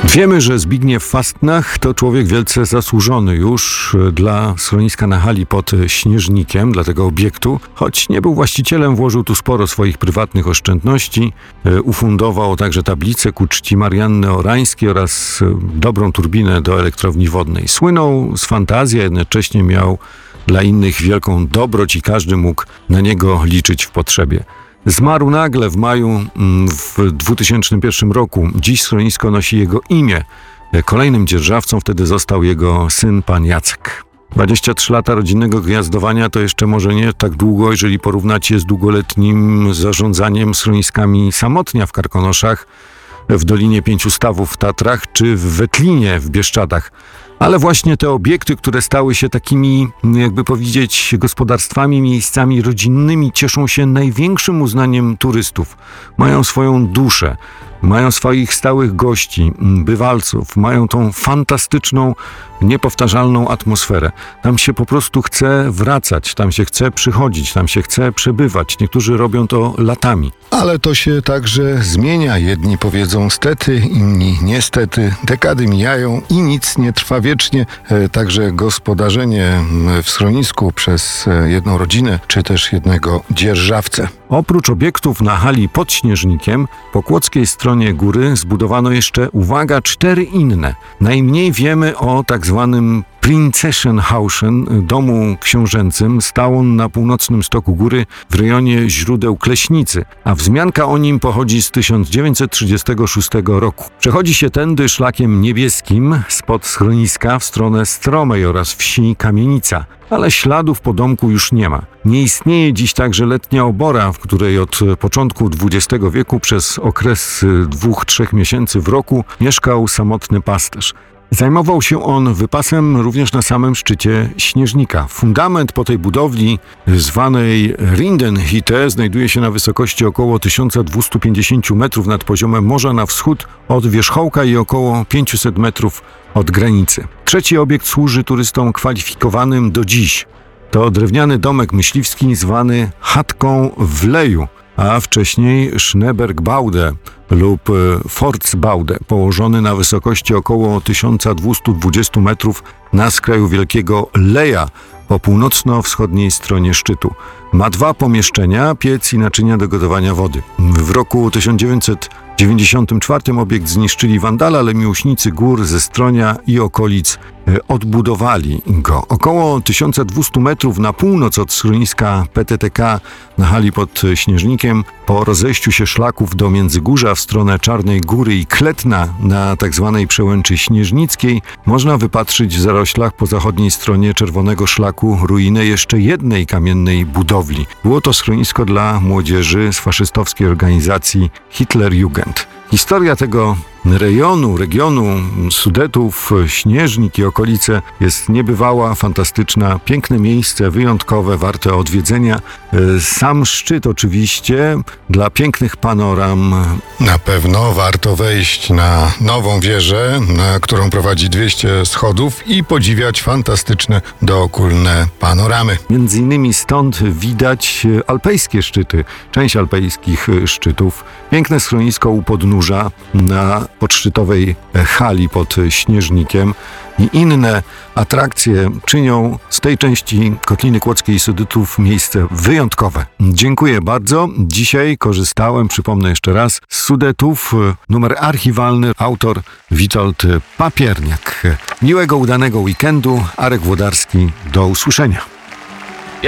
Wiemy, że Zbigniew Fastnach to człowiek wielce zasłużony już dla schroniska na hali pod Śnieżnikiem, dla tego obiektu. Choć nie był właścicielem, włożył tu sporo swoich prywatnych oszczędności. Ufundował także tablicę ku czci Marianny Orańskiej oraz dobrą turbinę do elektrowni wodnej. Słynął z fantazji, a jednocześnie miał dla innych wielką dobroć i każdy mógł na niego liczyć w potrzebie. Zmarł nagle w maju w 2001 roku. Dziś schronisko nosi jego imię. Kolejnym dzierżawcą wtedy został jego syn, pan Jacek. 23 lata rodzinnego gniazdowania to jeszcze może nie tak długo, jeżeli porównać je z długoletnim zarządzaniem schroniskami Samotnia w Karkonoszach, w Dolinie Pięciu Stawów w Tatrach czy w Wetlinie w Bieszczadach. Ale właśnie te obiekty, które stały się takimi, jakby powiedzieć, gospodarstwami, miejscami rodzinnymi, cieszą się największym uznaniem turystów. Mają swoją duszę, mają swoich stałych gości, bywalców, mają tą fantastyczną, niepowtarzalną atmosferę. Tam się po prostu chce wracać, tam się chce przychodzić, tam się chce przebywać. Niektórzy robią to latami. Ale to się także zmienia. Jedni powiedzą stety, inni niestety. Dekady mijają i nic nie trwa wiecznie. Także gospodarzenie w schronisku przez jedną rodzinę, czy też jednego dzierżawcę. Oprócz obiektów na hali pod Śnieżnikiem, po kłodzkiej stronie góry zbudowano jeszcze, uwaga, 4 inne. Najmniej wiemy o tak zwanym Prinzessenhausen, domu książęcym. Stał on na północnym stoku góry w rejonie źródeł Kleśnicy, a wzmianka o nim pochodzi z 1936 roku. Przechodzi się tędy szlakiem niebieskim spod schroniska w stronę Stromej oraz wsi Kamienica, ale śladów po domku już nie ma. Nie istnieje dziś także letnia obora, w której od początku XX wieku przez okres 2-3 miesięcy w roku mieszkał samotny pasterz. Zajmował się on wypasem również na samym szczycie Śnieżnika. Fundament po tej budowli, zwanej Rindenhütte, znajduje się na wysokości około 1250 metrów nad poziomem morza na wschód od wierzchołka i około 500 metrów od granicy. Trzeci obiekt służy turystom kwalifikowanym do dziś. To drewniany domek myśliwski zwany Chatką w Leju, a wcześniej Schneebergbaude lub Forsbaude, położony na wysokości około 1220 metrów na skraju Wielkiego Leja po północno-wschodniej stronie szczytu. Ma 2 pomieszczenia, piec i naczynia do gotowania wody. W roku 1994 obiekt zniszczyli wandale, ale miłośnicy gór ze Stronia i okolic odbudowali go. Około 1200 metrów na północ od schroniska PTTK na hali pod Śnieżnikiem, po rozejściu się szlaków do Międzygórza w stronę Czarnej Góry i Kletna na tzw. przełęczy Śnieżnickiej, można wypatrzyć w zaroślach po zachodniej stronie Czerwonego Szlaku ruinę jeszcze jednej kamiennej budowli. Było to schronisko dla młodzieży z faszystowskiej organizacji Hitlerjugend. Historia tego regionu Sudetów, Śnieżnik i okolice jest niebywała, fantastyczna, piękne miejsce, wyjątkowe, warte odwiedzenia. Sam szczyt oczywiście dla pięknych panoram. Na pewno warto wejść na nową wieżę, na którą prowadzi 200 schodów i podziwiać fantastyczne dookulne panoramy. Między innymi stąd widać alpejskie szczyty, część alpejskich szczytów. Piękne schronisko u podnóża na podszczytowej hali pod Śnieżnikiem i inne atrakcje czynią z tej części Kotliny Kłodzkiej i Sudetów miejsce wyjątkowe. Dziękuję bardzo. Dzisiaj korzystałem, przypomnę jeszcze raz, z Sudetów. Numer archiwalny, autor Witold Papierniak. Miłego, udanego weekendu. Arek Włodarski. Do usłyszenia.